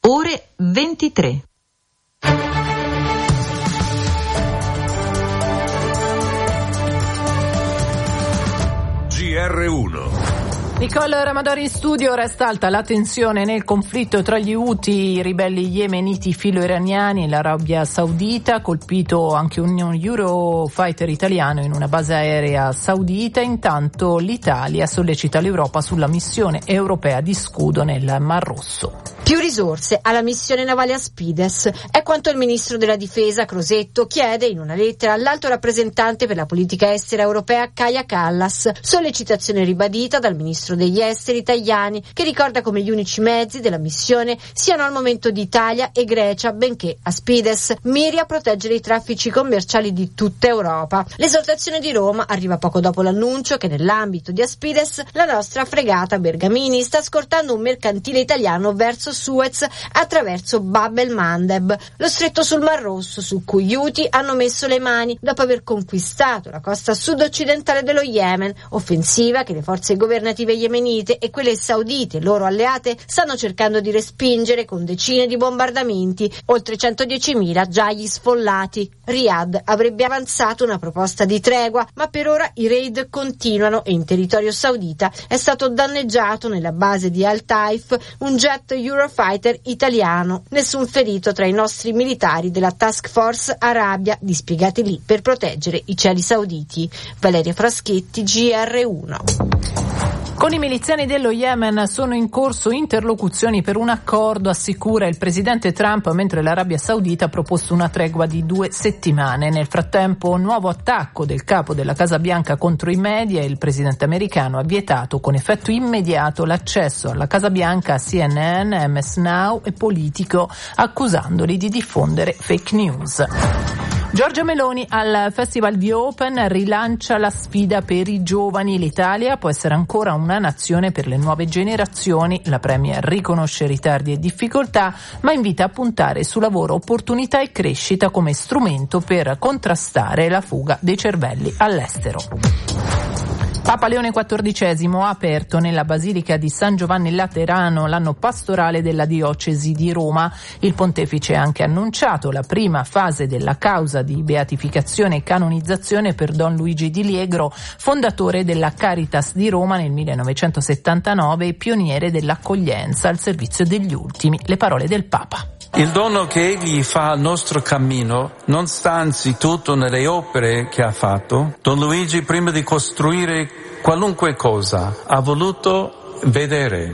ore 23. GR1. Nicole Ramadori in studio. Resta alta la tensione nel conflitto tra gli Houthi, i ribelli yemeniti filo-iraniani e l'Arabia Saudita. Colpito anche un Eurofighter italiano in una base aerea saudita. Intanto l'Italia sollecita l'Europa sulla missione europea di scudo nel Mar Rosso. Più risorse alla missione navale Aspides è quanto il ministro della difesa Crosetto chiede in una lettera all'alto rappresentante per la politica estera europea Kaja Kallas, sollecitazione ribadita dal ministro degli esteri Tajani, che ricorda come gli unici mezzi della missione siano al momento di Italia e Grecia, benché Aspides miri a proteggere i traffici commerciali di tutta Europa. L'esortazione di Roma arriva poco dopo l'annuncio che nell'ambito di Aspides la nostra fregata Bergamini sta scortando un mercantile italiano verso Suez attraverso Bab el-Mandeb, lo stretto sul Mar Rosso su cui gli Houthi hanno messo le mani dopo aver conquistato la costa sud-occidentale dello Yemen, offensiva che le forze governative yemenite e quelle saudite, loro alleate, stanno cercando di respingere con decine di bombardamenti, oltre 110.000 già gli sfollati. Riyadh avrebbe avanzato una proposta di tregua, ma per ora i raid continuano e in territorio saudita è stato danneggiato nella base di Al-Taif un jet Eurofighter italiano. Nessun ferito tra i nostri militari della Task Force Arabia dispiegati lì per proteggere i cieli sauditi. Valeria Fraschetti, GR1. Con i miliziani dello Yemen sono in corso interlocuzioni per un accordo, assicura il presidente Trump, mentre l'Arabia Saudita ha proposto una tregua di 2 settimane. Nel frattempo, nuovo attacco del capo della Casa Bianca contro i media. Il presidente americano ha vietato con effetto immediato l'accesso alla Casa Bianca a CNN, MS Now e Politico, accusandoli di diffondere fake news. Giorgia Meloni al Festival di Open rilancia la sfida per i giovani. L'Italia può essere ancora una nazione per le nuove generazioni. La premier riconosce ritardi e difficoltà, ma invita a puntare su lavoro, opportunità e crescita come strumento per contrastare la fuga dei cervelli all'estero. Papa Leone XIV ha aperto nella Basilica di San Giovanni Laterano l'anno pastorale della diocesi di Roma. Il pontefice ha anche annunciato la prima fase della causa di beatificazione e canonizzazione per Don Luigi Di Liegro, fondatore della Caritas di Roma nel 1979 e pioniere dell'accoglienza al servizio degli ultimi. Le parole del Papa. Il dono che egli fa al nostro cammino non sta anzitutto nelle opere che ha fatto. Don Luigi, prima di costruire qualunque cosa, ha voluto vedere.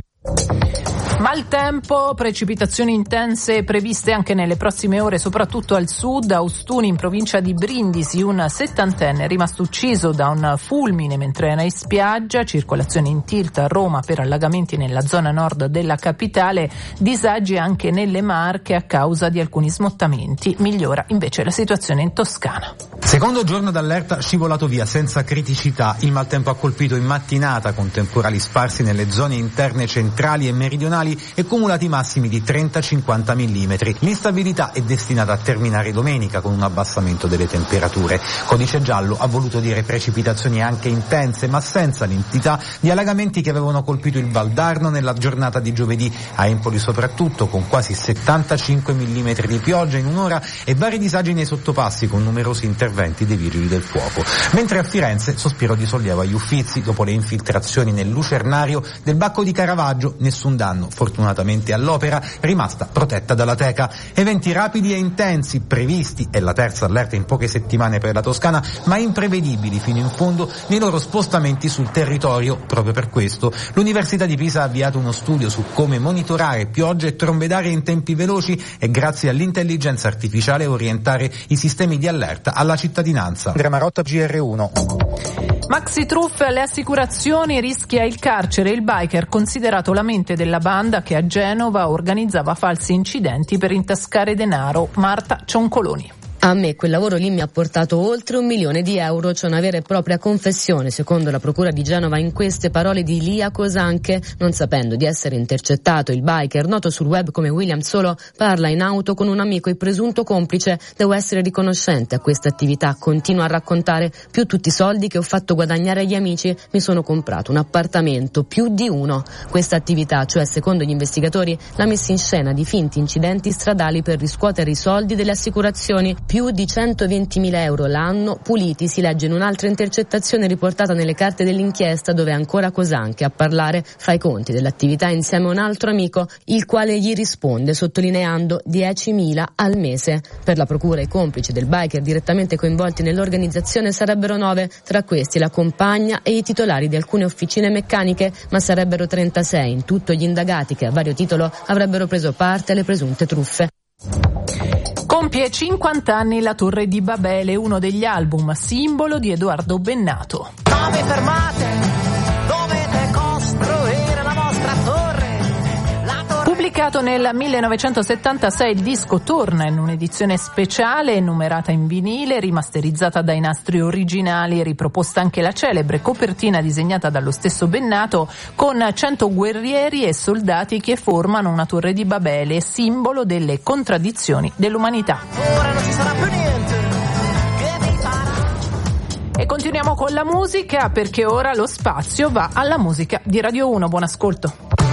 Maltempo, precipitazioni intense previste anche nelle prossime ore, soprattutto al sud. A Ostuni, in provincia di Brindisi, un 70enne è rimasto ucciso da un fulmine mentre era in spiaggia. Circolazione in tilt a Roma per allagamenti nella zona nord della capitale. Disagi anche nelle Marche a causa di alcuni smottamenti. Migliora invece la situazione in Toscana. Secondo giorno d'allerta scivolato via senza criticità. Il maltempo ha colpito in mattinata con temporali sparsi nelle zone interne centrali e meridionali e cumulati massimi di 30-50 mm. L'instabilità è destinata a terminare domenica con un abbassamento delle temperature. Codice giallo ha voluto dire precipitazioni anche intense, ma senza l'entità di allagamenti che avevano colpito il Valdarno nella giornata di giovedì, a Empoli soprattutto, con quasi 75 mm di pioggia in un'ora e vari disagi nei sottopassi con numerosi interventi dei vigili del fuoco. Mentre a Firenze sospiro di sollievo agli Uffizi dopo le infiltrazioni nel lucernario del Bacco di Caravaggio. Nessun danno fortunatamente all'opera, rimasta protetta dalla teca. Eventi rapidi e intensi previsti, è la terza allerta in poche settimane per la Toscana, ma imprevedibili fino in fondo nei loro spostamenti sul territorio. Proprio per questo l'Università di Pisa ha avviato uno studio su come monitorare piogge e trombe d'aria in tempi veloci e grazie all'intelligenza artificiale orientare i sistemi di allerta alla cittadinanza. Andrea Marotta, GR1. Maxi truffe alle assicurazioni, rischia il carcere. Il biker, considerato la mente della banda che a Genova organizzava falsi incidenti per intascare denaro. Marta Cioncoloni. A me quel lavoro lì mi ha portato oltre €1 milione, c'è una vera e propria confessione, secondo la procura di Genova, in queste parole di Lia Cosanche. Non sapendo di essere intercettato, il biker, noto sul web come William Solo, parla in auto con un amico e presunto complice. Devo essere riconoscente a questa attività, continua a raccontare. Più tutti i soldi che ho fatto guadagnare agli amici, mi sono comprato un appartamento, più di uno. Questa attività, cioè secondo gli investigatori, la messa in scena di finti incidenti stradali per riscuotere i soldi delle assicurazioni. Più di €120.000 l'anno puliti, si legge in un'altra intercettazione riportata nelle carte dell'inchiesta, dove ancora Cosanche a parlare fa i conti dell'attività insieme a un altro amico, il quale gli risponde sottolineando 10.000 al mese. Per la procura i complici del biker direttamente coinvolti nell'organizzazione sarebbero 9, tra questi la compagna e i titolari di alcune officine meccaniche, ma sarebbero 36 in tutto gli indagati che a vario titolo avrebbero preso parte alle presunte truffe. Compie 50 anni la Torre di Babele, uno degli album simbolo di Edoardo Bennato. Non vi fermate, dovete costruire la vostra torre. Pubblicato nel 1976, il disco torna in un'edizione speciale, numerata in vinile, rimasterizzata dai nastri originali e riproposta anche la celebre copertina disegnata dallo stesso Bennato con 100 guerrieri e soldati che formano una Torre di Babele, simbolo delle contraddizioni dell'umanità. Ora non ci sarà più niente che vi farà. E continuiamo con la musica, perché ora lo spazio va alla musica di Radio 1. Buon ascolto.